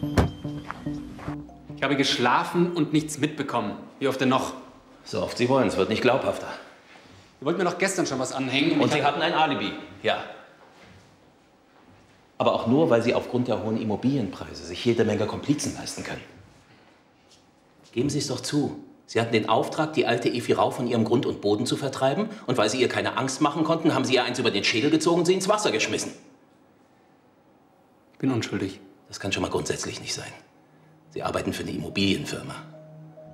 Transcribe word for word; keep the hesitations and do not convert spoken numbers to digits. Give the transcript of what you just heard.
Ich habe geschlafen und nichts mitbekommen. Wie oft denn noch? So oft Sie wollen, es wird nicht glaubhafter. Sie wollten mir doch gestern schon was anhängen. Und Sie hatten ein Alibi, ja. Aber auch nur, weil Sie aufgrund der hohen Immobilienpreise sich jede Menge Komplizen leisten können. Geben Sie es doch zu. Sie hatten den Auftrag, die alte Efi Rau von ihrem Grund und Boden zu vertreiben. Und weil Sie ihr keine Angst machen konnten, haben Sie ihr eins über den Schädel gezogen und sie ins Wasser geschmissen. Ich bin unschuldig. Das kann schon mal grundsätzlich nicht sein. Sie arbeiten für eine Immobilienfirma.